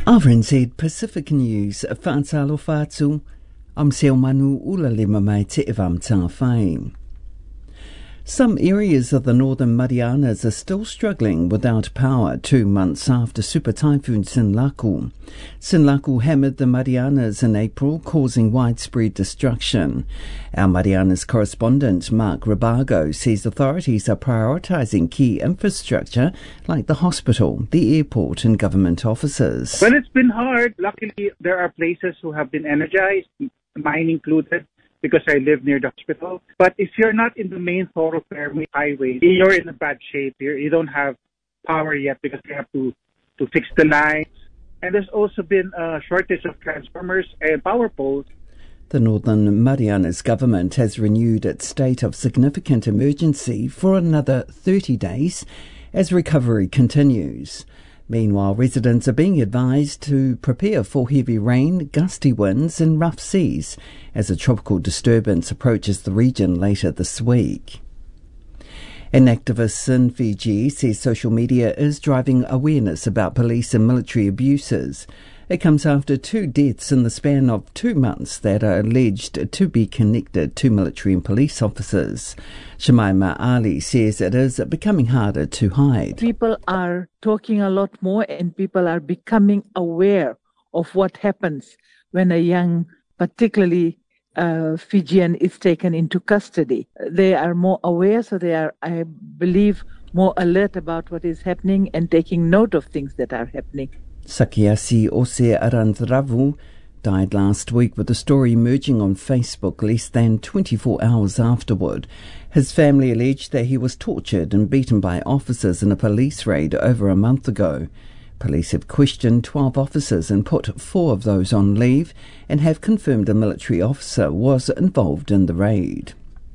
RNZ Pacific News, whaatalo whaatu, am seo manu ula lima mai te wamtanga whai. Some areas of the northern Marianas are still struggling without power 2 months after Super Typhoon Sinlaku. Sinlaku hammered the Marianas in April, causing widespread destruction. Our Marianas correspondent Mark Rabago says authorities are prioritising key infrastructure like the hospital, the airport and government offices. Well, it's been hard. Luckily, there are places who have been energized, mine included, because I live near the hospital. But if you're not in the main thoroughfare, main highway, you're in a bad shape. You don't have power yet because you have to fix the lines. And there's also been a shortage of transformers and power poles. The Northern Marianas government has renewed its state of significant emergency for another 30 days as recovery continues. Meanwhile, residents are being advised to prepare for heavy rain, gusty winds and rough seas as a tropical disturbance approaches the region later this week. An activist in Fiji says social media is driving awareness about police and military abuses. It comes after 2 deaths in the span of 2 months that are alleged to be connected to military and police officers. Shemaima Ali says it is becoming harder to hide. People are talking a lot more and people are becoming aware of what happens when a young, particularly Fijian, is taken into custody. They are more aware, so they are, I believe, more alert about what is happening and taking note of things that are happening. Sakiasi Ose Arandravu died last week with the story emerging on Facebook less than 24 hours afterward. His family alleged that he was tortured and beaten by officers in a police raid over a month ago. Police have questioned 12 officers and put 4 of those on leave and have confirmed a military officer was involved in the raid.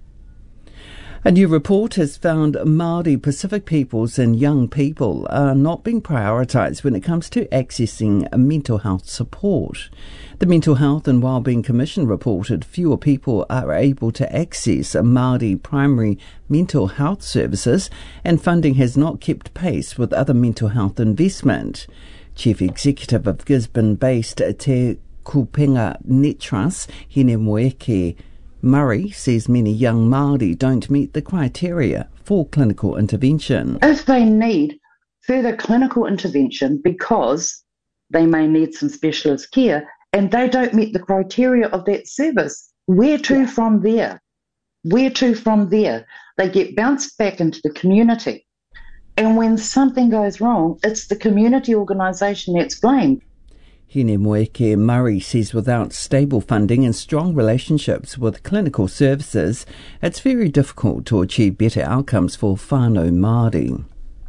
A new report has found Māori Pacific peoples and young people are not being prioritised when it comes to accessing mental health support. The Mental Health and Wellbeing Commission reported fewer people are able to access Māori primary mental health services and funding has not kept pace with other mental health investment. Chief Executive of Gisborne-based Te Kupenga Net Trust, Hine Moeke Murray, says many young Māori don't meet the criteria for clinical intervention. If they need further clinical intervention because they may need some specialist care and they don't meet the criteria of that service, where to from there? Where to from there? They get bounced back into the community. And when something goes wrong, it's the community organisation that's blamed. Hine Moeke Murray says without stable funding and strong relationships with clinical services, it's very difficult to achieve better outcomes for whānau Māori.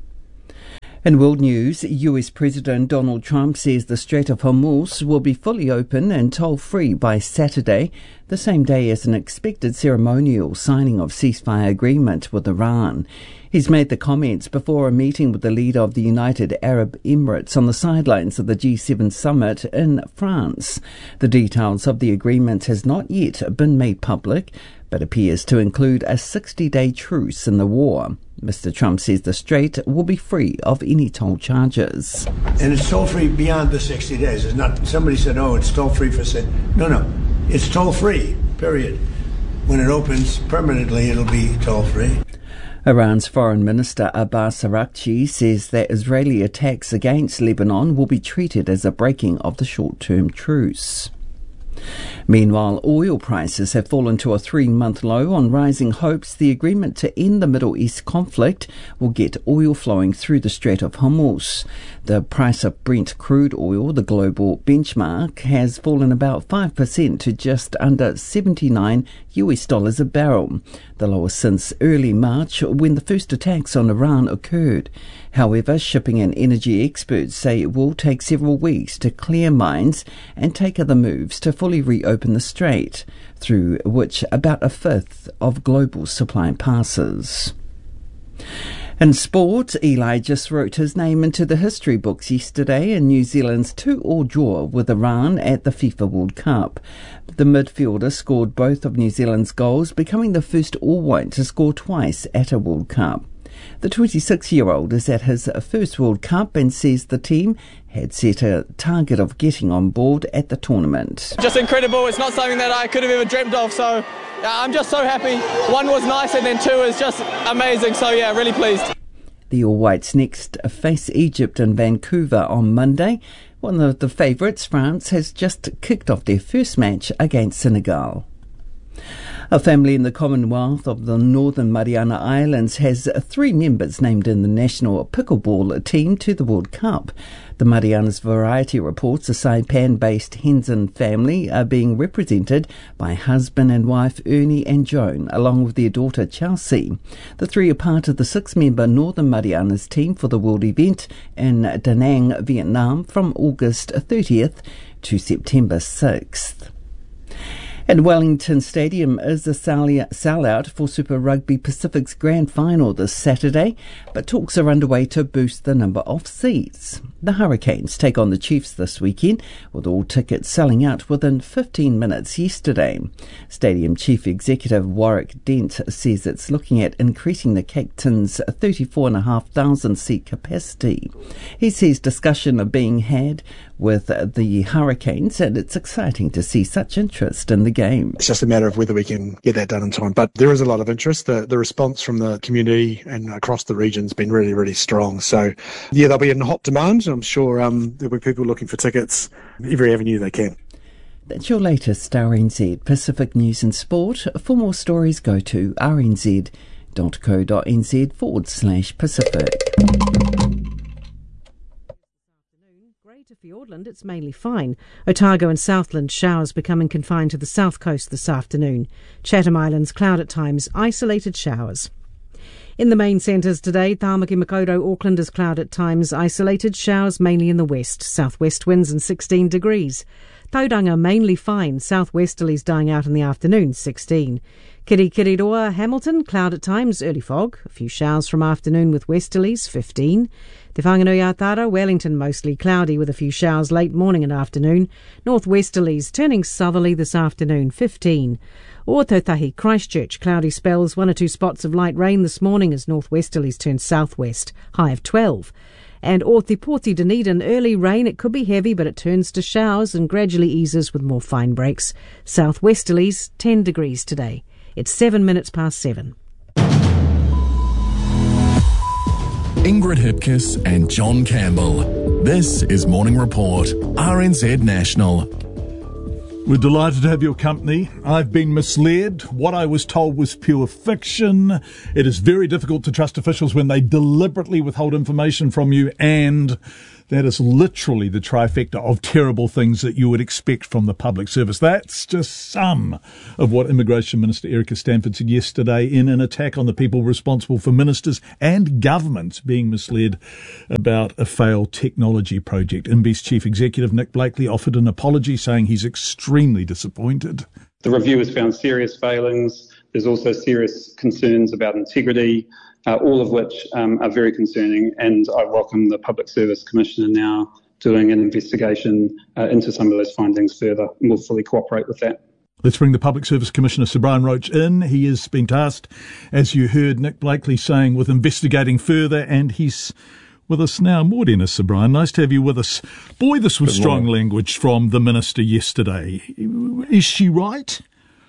In world news, US President Donald Trump says the Strait of Hormuz will be fully open and toll-free by Saturday, the same day as an expected ceremonial signing of ceasefire agreement with Iran. He's made the comments before a meeting with the leader of the United Arab Emirates on the sidelines of the G7 summit in France. The details of the agreement has not yet been made public, but appears to include a 60-day truce in the war. Mr. Trump says the strait will be free of any toll charges. And it's toll-free beyond the 60 days. It's not, somebody said, oh, it's toll-free for... No. It's toll-free, period. When it opens permanently, it'll be toll-free. Iran's Foreign Minister Abbas Araghchi says that Israeli attacks against Lebanon will be treated as a breaking of the short-term truce. Meanwhile, oil prices have fallen to a 3-month low on rising hopes the agreement to end the Middle East conflict will get oil flowing through the Strait of Hormuz. The price of Brent crude oil, the global benchmark, has fallen about 5% to just under $79 a barrel, the lowest since early March when the first attacks on Iran occurred. However, shipping and energy experts say it will take several weeks to clear mines and take other moves to fully reopen the strait, through which about a fifth of global supply passes. In sport, Eli just wrote his name into the history books yesterday in New Zealand's 2-2 draw with Iran at the FIFA World Cup. The midfielder scored both of New Zealand's goals, becoming the first All-White to score twice at a World Cup. The 26-year-old is at his first World Cup and says the team had set a target of getting on board at the tournament. Just incredible. It's not something that I could have ever dreamt of, so I'm just so happy. 1 was nice and then 2 is just amazing, so yeah, really pleased. The All Whites next face Egypt in Vancouver on Monday. One of the favourites, France, has just kicked off their first match against Senegal. A family in the Commonwealth of the Northern Mariana Islands has 3 members named in the national pickleball team to the World Cup. The Marianas Variety reports a Saipan-based Henson family are being represented by husband and wife Ernie and Joan, along with their daughter Chelsea. The 3 are part of the 6-member Northern Marianas team for the World event in Da Nang, Vietnam from August 30th to September 6th. And Wellington Stadium is a sellout for Super Rugby Pacific's grand final this Saturday, but talks are underway to boost the number of seats. The Hurricanes take on the Chiefs this weekend, with all tickets selling out within 15 minutes yesterday. Stadium Chief Executive Warwick Dent says it's looking at increasing the Captain's 34,500 seat capacity. He says discussion are being had with the Hurricanes, and it's exciting to see such interest in the game. It's just a matter of whether we can get that done in time. But there is a lot of interest. The response from the community and across the region has been really, really strong. So, yeah, they'll be in hot demand. I'm sure there'll be people looking for tickets every avenue they can. That's your latest RNZ Pacific News and Sport. For more stories, go to rnz.co.nz/Pacific. To Fiordland, it's mainly fine. Otago and Southland showers becoming confined to the south coast this afternoon. Chatham Islands cloud at times, isolated showers. In the main centres today, Tāmaki Makaurau, Auckland is cloud at times, isolated showers mainly in the west. Southwest winds and 16 degrees. Tauranga mainly fine, southwesterlies dying out in the afternoon, 16. Kirikiriroa, Hamilton, cloud at times, early fog. A few showers from afternoon with westerlies, 15. Te Whanganui-a-Tara, Wellington mostly cloudy with a few showers late morning and afternoon. Northwesterlies turning southerly this afternoon, 15. Ōtautahi, Christchurch, cloudy spells, 1 or 2 spots of light rain this morning as northwesterlies turn southwest, high of 12. And Ōtepoti, Dunedin, early rain, it could be heavy but it turns to showers and gradually eases with more fine breaks. Southwesterlies, 10 degrees today. It's 7 minutes past 7. Ingrid Hipkiss and John Campbell. This is Morning Report, RNZ National. We're delighted to have your company. I've been misled. What I was told was pure fiction. It is very difficult to trust officials when they deliberately withhold information from you, and that is literally the trifecta of terrible things that you would expect from the public service. That's just some of what Immigration Minister Erica Stanford said yesterday in an attack on the people responsible for ministers and governments being misled about a failed technology project. MBIE's Chief Executive Nick Blakely offered an apology, saying he's extremely disappointed. The review has found serious failings. There's also serious concerns about integrity, all of which are very concerning, and I welcome the Public Service Commissioner now doing an investigation into some of those findings further, and we'll fully cooperate with that. Let's bring the Public Service Commissioner, Sir Brian Roach, in. He has been tasked, as you heard Nick Blakely saying, with investigating further, and he's with us now. Morena, Sir Brian, nice to have you with us. Boy, this was strong language from the Minister yesterday. Is she right?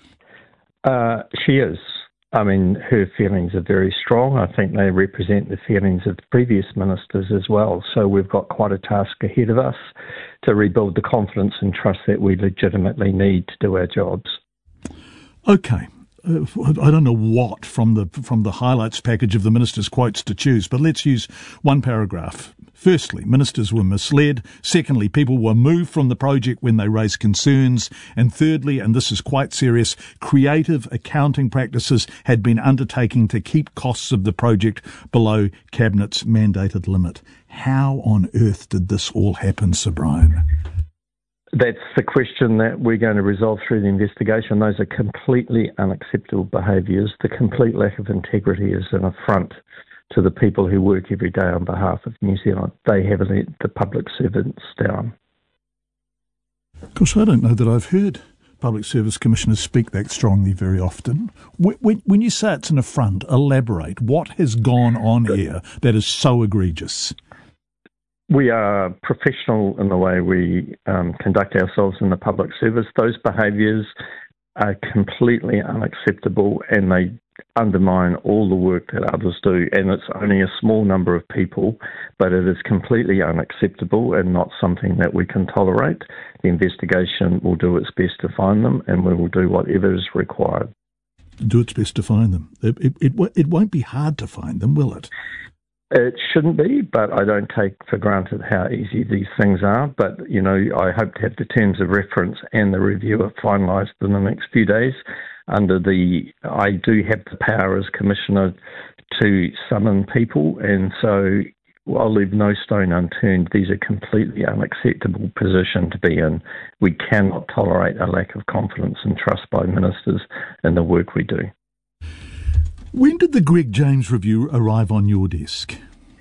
She is. I mean, her feelings are very strong. I think they represent the feelings of the previous ministers as well. So we've got quite a task ahead of us to rebuild the confidence and trust that we legitimately need to do our jobs. Okay. I don't know what from the highlights package of the minister's quotes to choose, but let's use one paragraph. Firstly, ministers were misled. Secondly, people were moved from the project when they raised concerns. And thirdly, and this is quite serious, creative accounting practices had been undertaking to keep costs of the project below Cabinet's mandated limit. How on earth did this all happen, Sir Brian? That's the question that we're going to resolve through the investigation. Those are completely unacceptable behaviours. The complete lack of integrity is an affront to the people who work every day on behalf of New Zealand. They have let the public servants down. Of course, I don't know that I've heard public service commissioners speak that strongly very often. When you say it's an affront, elaborate. What has gone on here that is so egregious? We are professional in the way we conduct ourselves in the public service. Those behaviours are completely unacceptable and they undermine all the work that others do. And it's only a small number of people, but it is completely unacceptable and not something that we can tolerate. The investigation will do its best to find them and we will do whatever is required. Do its best to find them. It won't be hard to find them, will it? It shouldn't be, but I don't take for granted how easy these things are. But, I hope to have the terms of reference and the reviewer finalised in the next few days. I do have the power as Commissioner to summon people, and so I'll leave no stone unturned. These are completely unacceptable position to be in. We cannot tolerate a lack of confidence and trust by ministers in the work we do. When did the Greg James review arrive on your desk?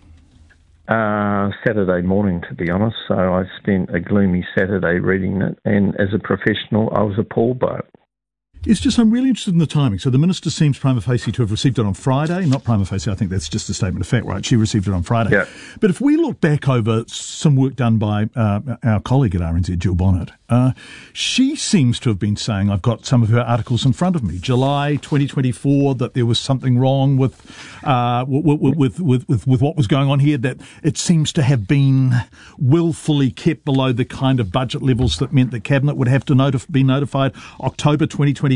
Saturday morning, to be honest. So I spent a gloomy Saturday reading it, and as a professional, I was appalled by it. It's just, I'm really interested in the timing. So the Minister seems prima facie to have received it on Friday. Not prima facie, I think that's just a statement of fact, right? She received it on Friday. Yeah. But if we look back over some work done by our colleague at RNZ, Jill Bonnet, she seems to have been saying, I've got some of her articles in front of me, July 2024, that there was something wrong with what was going on here, that it seems to have been willfully kept below the kind of budget levels that meant the Cabinet would have to be notified. October 2024,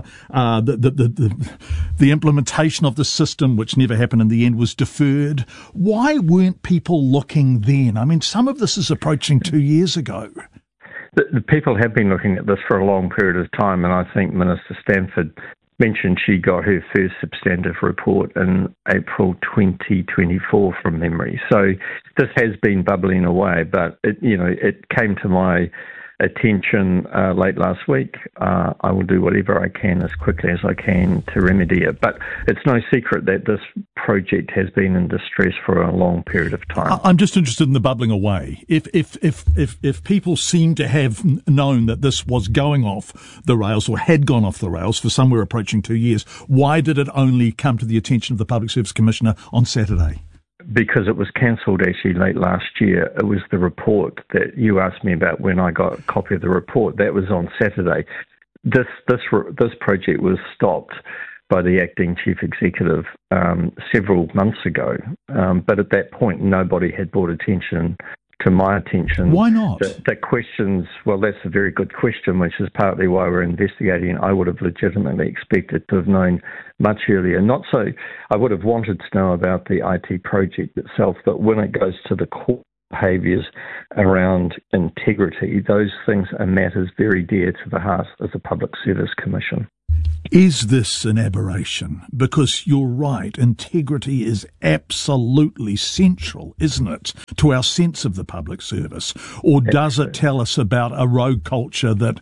the implementation of the system, which never happened in the end, was deferred. Why weren't people looking then? I mean, some of this is approaching 2 years ago. The people have been looking at this for a long period of time, and I think Minister Stanford mentioned she got her first substantive report in April 2024 from memory. So this has been bubbling away, but it came to my attention late last week. I will do whatever I can as quickly as I can to remedy it. But it's no secret that this project has been in distress for a long period of time. I'm just interested in the bubbling away. If people seem to have known that this was going off the rails or had gone off the rails for somewhere approaching 2 years, why did it only come to the attention of the Public Service Commissioner on Saturday? Because it was cancelled actually late last year. It was the report that you asked me about when I got a copy of the report. That was on Saturday. This project was stopped by the acting chief executive several months ago. But at that point, nobody had brought to my attention. Why not? That questions, well, that's a very good question, which is partly why we're investigating. I would have legitimately expected to have known much earlier. Not so, I would have wanted to know about the IT project itself, but when it goes to the core behaviours around integrity, those things are matters very dear to the heart of the Public Service Commission. Is this an aberration? Because you're right, integrity is absolutely central, isn't it, to our sense of the public service? Or does it tell us about a rogue culture that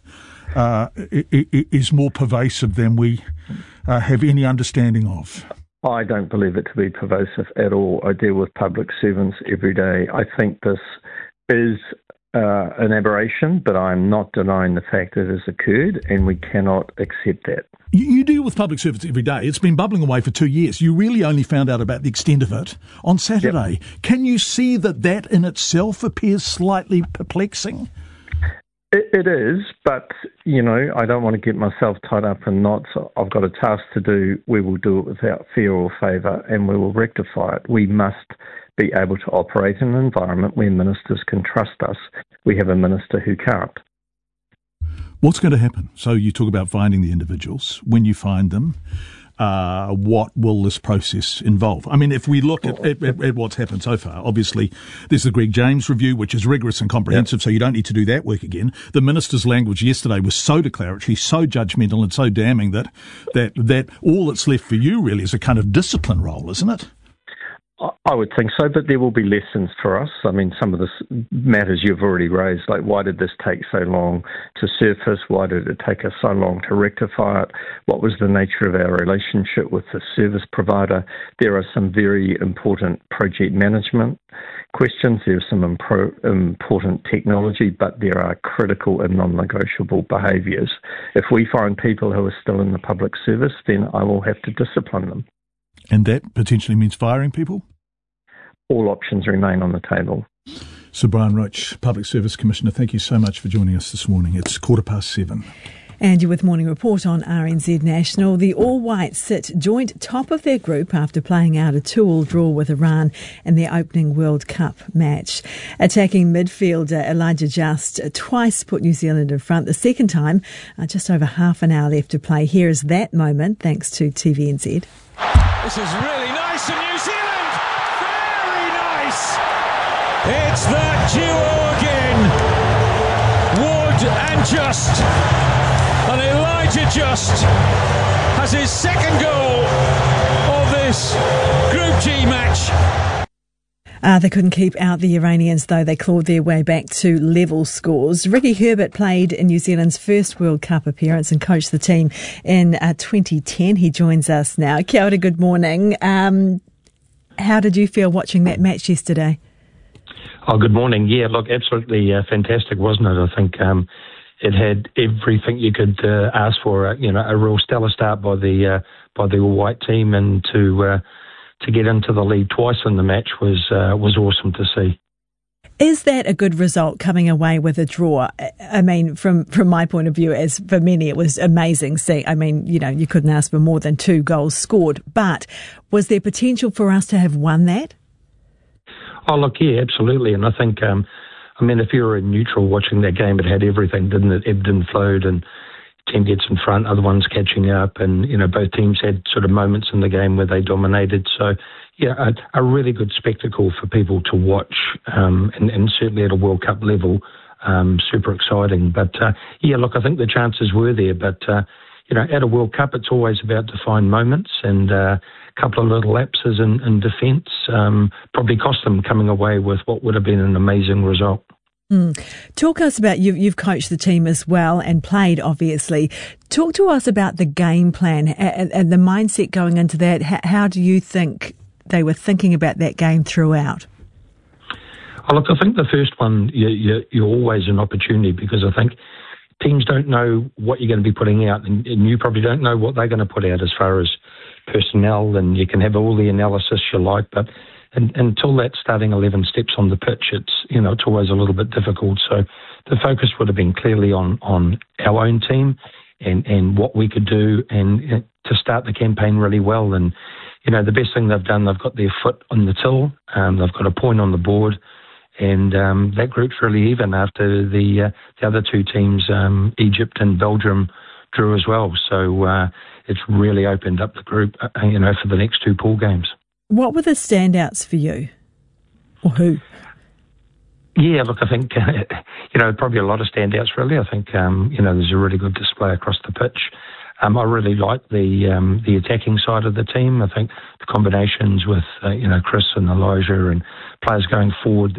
is more pervasive than we have any understanding of? I don't believe it to be pervasive at all. I deal with public servants every day. I think this is an aberration, but I'm not denying the fact that it has occurred, and we cannot accept that. You deal with public servants every day. It's been bubbling away for 2 years. You really only found out about the extent of it on Saturday. Yep. Can you see that in itself appears slightly perplexing? It is, but, I don't want to get myself tied up in knots. I've got a task to do. We will do it without fear or favour, and we will rectify it. We must be able to operate in an environment where ministers can trust us. We have a minister who can't. What's going to happen? So you talk about finding the individuals. When you find them, what will this process involve? I mean, if we look at what's happened so far, obviously there's the Greg James review, which is rigorous and comprehensive, so you don't need to do that work again. The minister's language yesterday was so declaratory, so judgmental and so damning that all that's left for you really is a kind of discipline role, isn't it? I would think so, but there will be lessons for us. I mean, some of the matters you've already raised, like why did this take so long to surface? Why did it take us so long to rectify it? What was the nature of our relationship with the service provider? There are some very important project management questions. There are some important technology, but there are critical and non-negotiable behaviours. If we find people who are still in the public service, then I will have to discipline them. And that potentially means firing people? All options remain on the table. Sir Brian Roach, Public Service Commissioner, thank you so much for joining us this morning. It's 7:15. And you're with Morning Report on RNZ National. The All Whites sit joint top of their group after playing out a 2-2 draw with Iran in their opening World Cup match. Attacking midfielder Elijah Just twice put New Zealand in front. The second time, just over half an hour left to play. Here is that moment, thanks to TVNZ. This is really nice in New Zealand. Very nice. It's that duo again. Wood and Just. And Elijah Just has his second goal of this Group G match. They couldn't keep out the Iranians, though. They clawed their way back to level scores. Ricky Herbert played in New Zealand's first World Cup appearance and coached the team in 2010. He joins us now. Kia ora, good morning. How did you feel watching that match yesterday? Oh, good morning. Yeah, look, absolutely fantastic, wasn't it? I think it had everything you could ask for. A real stellar start by the All White team, and to get into the lead twice in the match was awesome to see. Is that a good result, coming away with a draw? I mean, from my point of view, as for many, it was amazing. You couldn't ask for more than 2 goals scored. But was there potential for us to have won that? Oh, look, yeah, absolutely. And I think, if you were a neutral watching that game, it had everything, didn't it? Ebbed and flowed, and team gets in front, other ones catching up, and both teams had sort of moments in the game where they dominated. So yeah, a really good spectacle for people to watch, and certainly at a World Cup level, super exciting. But I think the chances were there, but at a World Cup it's always about defined moments, and a couple of little lapses in defence probably cost them coming away with what would have been an amazing result. Talk us about, you've coached the team as well and played, obviously. Talk to us about the game plan and the mindset going into that. How do you think they were thinking about that game throughout? Oh, look, I think the first one, you're always an opportunity, because I think teams don't know what you're going to be putting out, and you probably don't know what they're going to put out as far as personnel, and you can have all the analysis you like, but until that starting 11 steps on the pitch, it's always a little bit difficult. So the focus would have been clearly on our own team and what we could do, and to start the campaign really well. And the best thing they've done, they've got their foot on the till, they've got a point on the board, and that group's really even after the other 2 teams, Egypt and Belgium, drew as well. So it's really opened up the group, for the next 2 pool games. What were the standouts for you? Or who? Yeah, look, I think, probably a lot of standouts, really. I think, there's a really good display across the pitch. I really like the attacking side of the team. I think the combinations with, Chris and Elijah and players going forward,